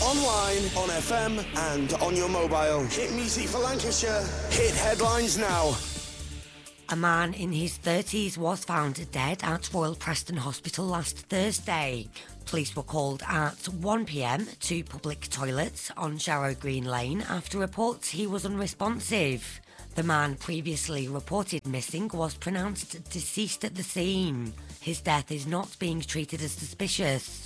Online, on FM, and on your mobile. Hit music for Lancashire. Hit headlines now. A man in his 30s was found dead at Royal Preston Hospital last Thursday. Police were called at 1 p.m. to public toilets on Sharrow Green Lane after reports he was unresponsive. The man previously reported missing was pronounced deceased at the scene. His death is not being treated as suspicious.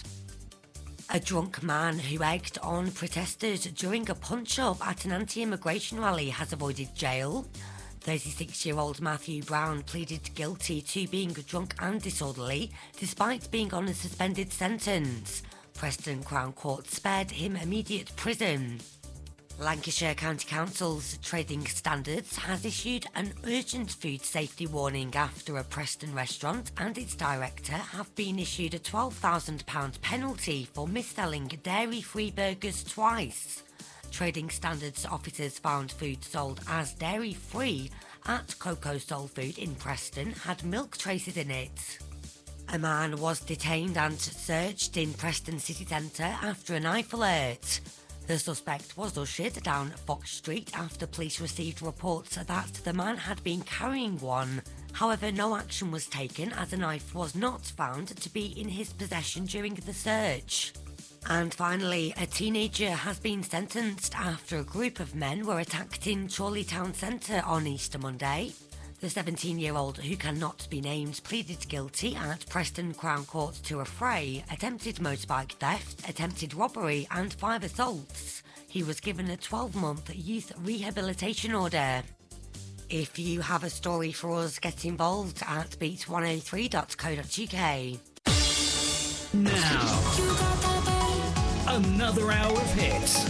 A drunk man who egged on protesters during a punch-up at an anti-immigration rally has avoided jail. 36-year-old Matthew Brown pleaded guilty to being drunk and disorderly despite being on a suspended sentence. Preston Crown Court spared him immediate prison. Lancashire County Council's Trading Standards has issued an urgent food safety warning after a Preston restaurant and its director have been issued a £12,000 penalty for mis-selling dairy-free burgers twice. Trading Standards officers found food sold as dairy-free at Coco Soul Food in Preston had milk traces in it. A man was detained and searched in Preston city centre after a knife alert. The suspect was ushered down Fox Street after police received reports that the man had been carrying one. However, no action was taken as a knife was not found to be in his possession during the search. And finally, a teenager has been sentenced after a group of men were attacked in Chorley Town Centre on Easter Monday. The 17-year-old, who cannot be named, pleaded guilty at Preston Crown Court to a fray, attempted motorbike theft, attempted robbery and 5 assaults. He was given a 12-month youth rehabilitation order. If you have a story for us, get involved at beat103.co.uk. Now, another hour of hits